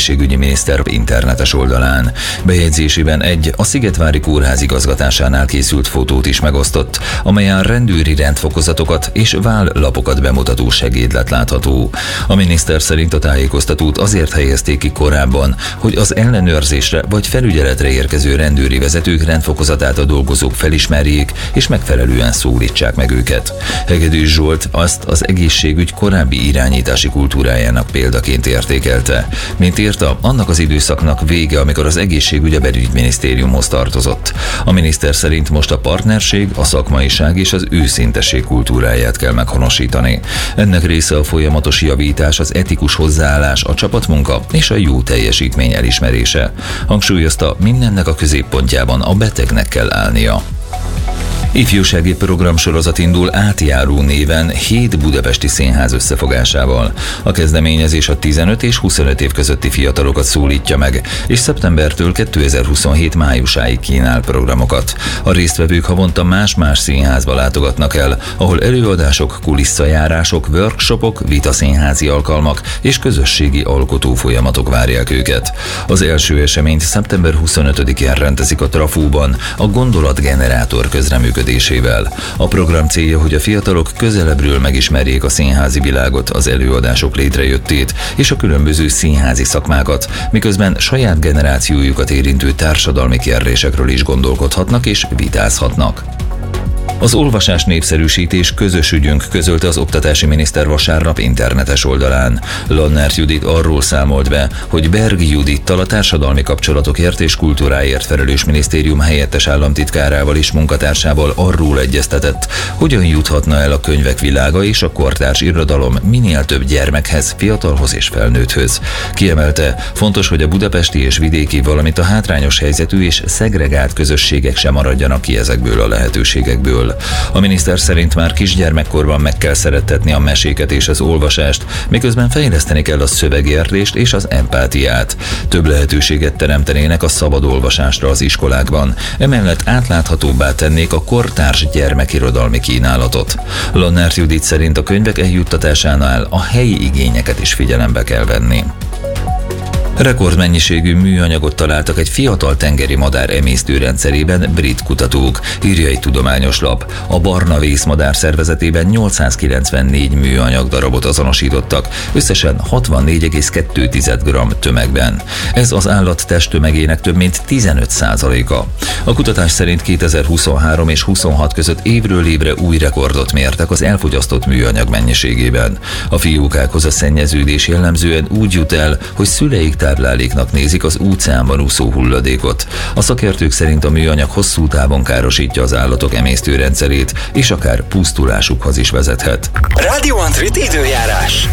egészségügyi miniszter internetes oldalán. Bejegyzésében egy a Szigetvári Kórház igazgatásánál készült fotót is megosztott, amelyen rendőri rendfokozatokat és vállapokat bemutató segédlet látható. A miniszter szerint a tájékoztatót azért helyezték ki korábban, hogy az ellenőrzésre vagy felügyeletre érkező rendőri vezetők rendfokozatát a dolgozók felismerjék és megfelelően szólítsák meg őket. Hegedűs Zsolt azt az egészségügy korábbi irányítási kultúrájának példaként értékelte. Mint írta, annak az időszaknak vége, amikor az egészségügy a belügyminisztériumhoz tartozott. A miniszter szerint most a partnerség, a szakmaiság és az őszintesség kultúráját kell meghonosítani. Ennek része a folyamatos javítás, az etikus hozzáállás, a csapatmunka és a jó teljesítmény elismerése. Hangsúlyozta, mindennek a középpontjában a betegnek kell állnia. Ifjúsági programsorozat indul Átjáró néven 7 budapesti színház összefogásával. A kezdeményezés a 15 és 25 év közötti fiatalokat szólítja meg, és szeptembertől 2027 májusáig kínál programokat. A résztvevők havonta más-más színházba látogatnak el, ahol előadások, kulisszajárások, workshopok, vitaszínházi alkalmak és közösségi alkotó folyamatok várják őket. Az első eseményt szeptember 25-én rendezik a Trafóban, a Gondolatgenerátor közreműködésével. A program célja, hogy a fiatalok közelebbről megismerjék a színházi világot, az előadások létrejöttét és a különböző színházi szakmákat, miközben saját generációjukat érintő társadalmi kérdésekről is gondolkodhatnak és vitázhatnak. Az olvasás népszerűsítés közös ügyünk, közölte az oktatási miniszter vasárnap internetes oldalán. Lannert Judit arról számolt be, hogy Berg Judittal, a társadalmi kapcsolatokért és kultúráért felelős minisztérium helyettes államtitkárával és munkatársával arról egyeztetett, hogyan juthatna el a könyvek világa és a kortárs irodalom minél több gyermekhez, fiatalhoz és felnőtthöz. Kiemelte, fontos, hogy a budapesti és vidéki, valamint a hátrányos helyzetű és szegregált közösségek sem maradjanak ki ezekből a lehetőségekből. A miniszter szerint már kisgyermekkorban meg kell szerettetni a meséket és az olvasást, miközben fejleszteni kell a szövegértést és az empátiát. Több lehetőséget teremtenének a szabad olvasásra az iskolákban, emellett átláthatóbbá tennék a kortárs gyermekirodalmi kínálatot. Lannert Judit szerint a könyvek eljuttatásánál a helyi igényeket is figyelembe kell venni. Rekordmennyiségű műanyagot találtak egy fiatal tengeri madár emésztőrendszerében brit kutatók, írja egy tudományos lap. A barna vészmadár szervezetében 894 műanyag darabot azonosítottak, összesen 64,2 g tömegben. Ez az állat testtömegének több mint 15%-a. A kutatás szerint 2023 és 26 között évről évre új rekordot mértek az elfogyasztott műanyag mennyiségében. A fiókákhoz a szennyeződés jellemzően úgy jut el, hogy szüleik tápláléknak nézik az óceánban úszó hulladékot. A szakértők szerint a műanyag hosszú távon károsítja az állatok emésztőrendszerét, és akár pusztulásukhoz is vezethet. Radio Antrit időjárás.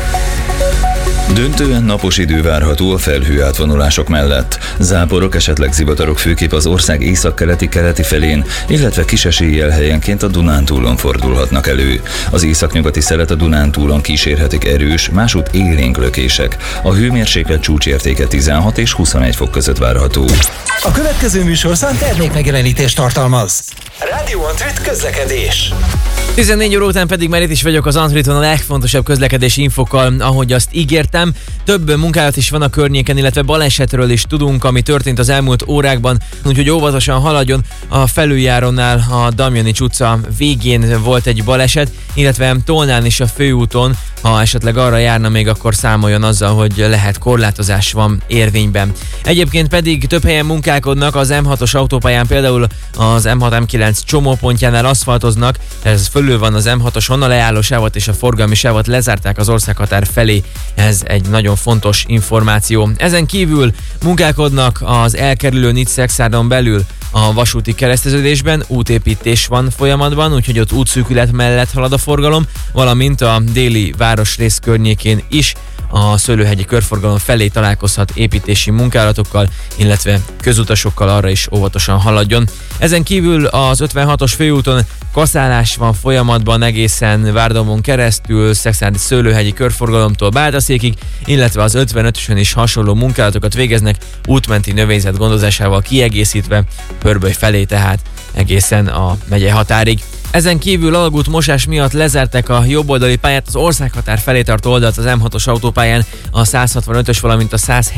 Döntően napos idő várható a felhőátvonulások mellett. Záporok, esetleg zivatarok főképp az ország északkeleti felén, illetve kis eséllyel helyenként a Dunántúlon fordulhatnak elő. Az északnyugati szelet a Dunántúlon kísérhetik erős, másút élénk lökések. A hőmérséklet csúcsértéke 16 és 21 fok között várható. A következő műsorszám termékmegjelenítést tartalmaz. Radio Antrit közlekedés. 14 óra után pedig már itt is vagyok az Antriton a legfontosabb közlekedési infokkal, ahogy azt ígértem. Több munkálat is van a környéken, illetve balesetről is tudunk, ami történt az elmúlt órákban, úgyhogy óvatosan haladjon. A felüljárónál a Damjanics utca végén volt egy baleset, illetve Tolnán is a főúton, ha esetleg arra járna még, akkor számoljon azzal, hogy lehet korlátozás van érvényben. Egyébként pedig több helyen munkálkodnak az M6-os autópályán, például az M6-M9 csomópontjánál aszfaltoznak, ez fölül van az M6-os vonalleálló sávot és a forgalmi sávot lezárták az országhatár felé. Ez egy nagyon fontos információ. Ezen kívül munkálkodnak az elkerülő Nics-Szexárdon belül a vasúti kereszteződésben, útépítés van folyamatban, úgyhogy ott útszűkület mellett halad a forgalom, valamint a déli városrész környékén is a Szőlőhegyi körforgalom felé találkozhat építési munkálatokkal, illetve közutasokkal, arra is óvatosan haladjon. Ezen kívül az 56-os főúton kaszálás van folyamatban egészen Várdomon keresztül, Szexárdi Szőlőhegyi körforgalomtól Báltaszékig, illetve az 55-ösön is hasonló munkálatokat végeznek, útmenti növényzet gondozásával kiegészítve, Pörböly felé tehát egészen a megye határig. Ezen kívül alagút mosás miatt lezárták a jobboldali pályát, az országhatár felé tart oldalt az M6-os autópályán, a 165-ös, valamint a 170